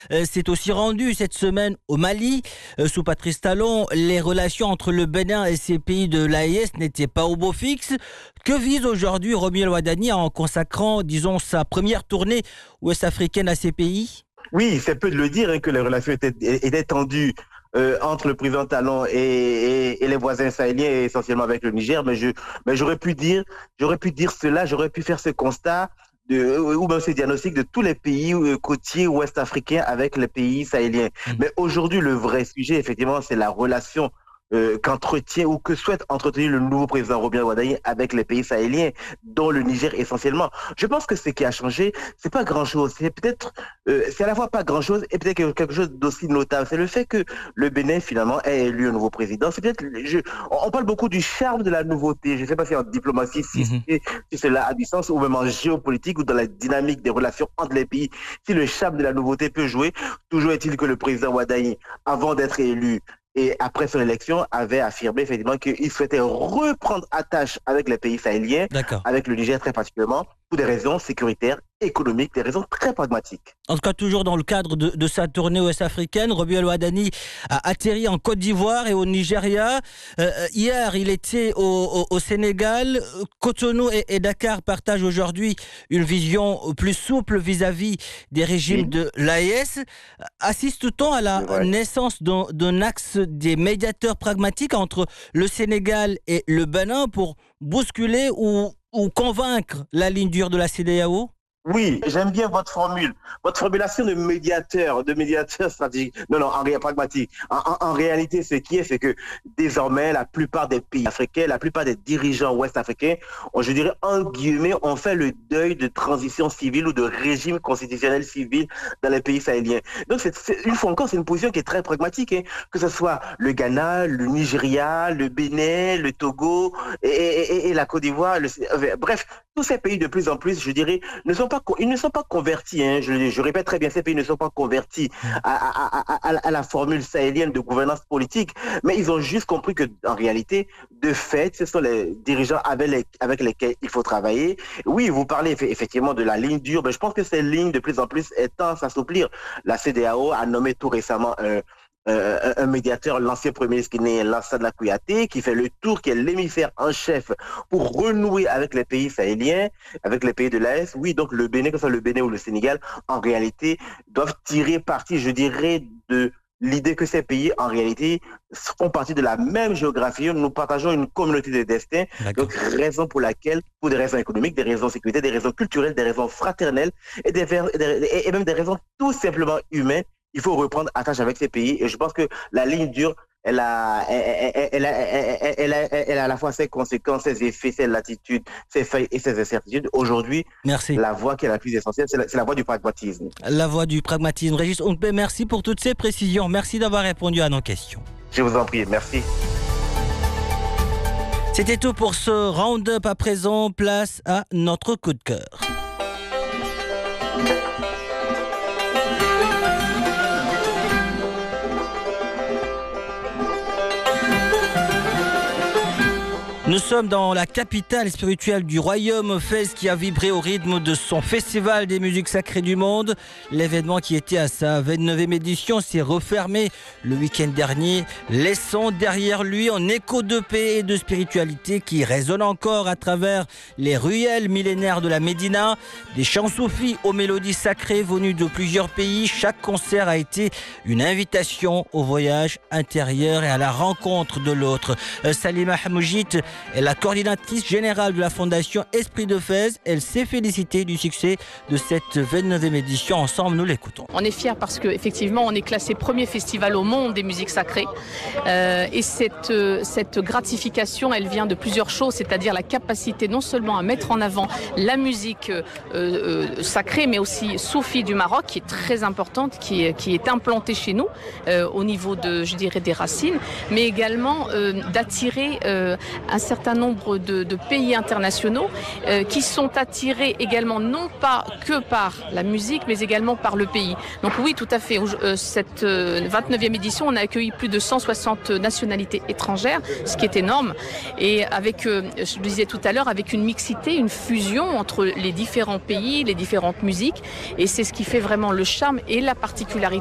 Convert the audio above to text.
s'est aussi rendu cette semaine au Mali. Sous Patrice Talon, les relations entre le Bénin et ces pays de l'AES n'étaient pas au beau fixe. Que vise aujourd'hui Romuald Wadani en consacrant, disons, sa première tournée ouest-africaine à ces pays ? Oui, c'est peu de le dire que les relations étaient tendues entre le président Talon et les voisins sahéliens, essentiellement avec le Niger. Mais j'aurais pu dire cela, j'aurais pu faire ce constat ou même ce diagnostic de tous les pays côtiers ouest-africains avec les pays sahéliens. Mais aujourd'hui, le vrai sujet, effectivement, c'est la relation qu'entretient ou que souhaite entretenir le nouveau président Romuald Wadani avec les pays sahéliens, dont le Niger essentiellement. Je pense que ce qui a changé, c'est pas grand-chose. C'est peut-être, c'est à la fois pas grand-chose et peut-être quelque chose d'aussi notable. C'est le fait que le Bénin finalement ait élu un nouveau président. C'est peut-être, on parle beaucoup du charme de la nouveauté. Je ne sais pas si en diplomatie, si cela a du sens, ou même en géopolitique ou dans la dynamique des relations entre les pays, si le charme de la nouveauté peut jouer. Toujours est-il que le président Wadani, avant d'être élu, et après son élection, avait affirmé effectivement qu'il souhaitait reprendre attache avec les pays sahéliens, avec le Niger très particulièrement, pour des raisons sécuritaires, économiques, des raisons très pragmatiques. En tout cas, toujours dans le cadre de sa tournée ouest-africaine, Romuald Wadani a atterri en Côte d'Ivoire et au Nigeria. Hier, il était au Sénégal. Cotonou et Dakar partagent aujourd'hui une vision plus souple vis-à-vis des régimes de l'AES. Assiste-t-on à la naissance d'un axe des médiateurs pragmatiques entre le Sénégal et le Bénin pour bousculer ou convaincre la ligne dure de la CEDEAO ? Oui, j'aime bien votre formule, votre formulation de médiateur stratégique. Non, pragmatique. En réalité, ce qui est, c'est que désormais, la plupart des pays africains, la plupart des dirigeants ouest-africains, je dirais, en guillemets, ont fait le deuil de transition civile ou de régime constitutionnel civil dans les pays sahéliens. Donc, une fois encore, c'est une position qui est très pragmatique, que ce soit le Ghana, le Nigeria, le Bénin, le Togo et la Côte d'Ivoire. Bref, tous ces pays, de plus en plus, je dirais, ils ne sont pas convertis. Je répète très bien, ces pays ne sont pas convertis à la formule sahélienne de gouvernance politique, mais ils ont juste compris que, en réalité, de fait, ce sont les dirigeants avec lesquels il faut travailler. Oui, vous parlez effectivement de la ligne dure, mais je pense que ces lignes, de plus en plus, tendent à s'assouplir. La CEDEAO a nommé tout récemment un médiateur, l'ancien premier ministre guinéen Lansana Kouyaté, qui fait le tour, qui est l'émissaire en chef pour renouer avec les pays sahéliens, avec les pays de l'AES. Oui, donc le Bénin, que ce soit le Bénin ou le Sénégal, en réalité, doivent tirer parti, je dirais, de l'idée que ces pays, en réalité, font partie de la même géographie. Nous partageons une communauté de destin. Donc, raison pour laquelle, pour des raisons économiques, des raisons de sécurité, des raisons culturelles, des raisons fraternelles et même des raisons tout simplement humaines, il faut reprendre attache avec ces pays. Et je pense que la ligne dure, elle a à la fois ses conséquences, ses effets, ses latitudes, ses failles et ses incertitudes. Aujourd'hui, la voie qui est la plus essentielle, c'est la voie du pragmatisme. La voie du pragmatisme. Régis Onkpé, merci pour toutes ces précisions. Merci d'avoir répondu à nos questions. Je vous en prie, merci. C'était tout pour ce round-up. À présent, place à notre coup de cœur. Nous sommes dans la capitale spirituelle du royaume, Fès, qui a vibré au rythme de son festival des musiques sacrées du monde. L'événement qui était à sa 29e édition s'est refermé le week-end dernier, laissant derrière lui un écho de paix et de spiritualité qui résonne encore à travers les ruelles millénaires de la Médina. Des chants soufis aux mélodies sacrées venues de plusieurs pays. Chaque concert a été une invitation au voyage intérieur et à la rencontre de l'autre. Salima Hamoujit est la coordinatrice générale de la fondation Esprit de Fès. Elle s'est félicitée du succès de cette 29e édition. Ensemble, nous l'écoutons. On est fiers parce qu'effectivement, on est classé premier festival au monde des musiques sacrées. Et cette gratification, elle vient de plusieurs choses, c'est-à-dire la capacité non seulement à mettre en avant la musique sacrée, mais aussi soufie du Maroc, qui est très importante, qui est implantée chez nous au niveau de, je dirais, des racines, mais également d'attirer un certain nombre de pays internationaux qui sont attirés également non pas que par la musique, mais également par le pays. Donc oui, tout à fait. Cette 29e édition, on a accueilli plus de 160 nationalités étrangères, ce qui est énorme. Et avec, je le disais tout à l'heure, avec une mixité, une fusion entre les différents pays, les différentes musiques. Et c'est ce qui fait vraiment le charme et la particularité